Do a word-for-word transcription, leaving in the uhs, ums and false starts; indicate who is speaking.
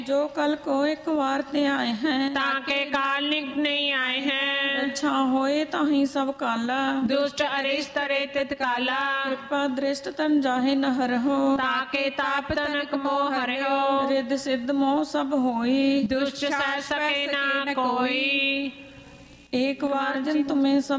Speaker 1: जो कल को एक बार ते आए हैं,
Speaker 2: ताके काल निकट नहीं आए हैं।
Speaker 1: अच्छा होए ताही सब काला,
Speaker 2: दुष्ट अरिष्ट तरे तित काला।
Speaker 1: कृपा दृष्ट तन जाहे न हरहो,
Speaker 2: ताके ताप तनक मोह हरियो।
Speaker 1: रिद्ध सिद्ध मोह सब होई,
Speaker 2: दुष्ट सह सके ना कोई।
Speaker 1: एक बार जिन तुम्हें सब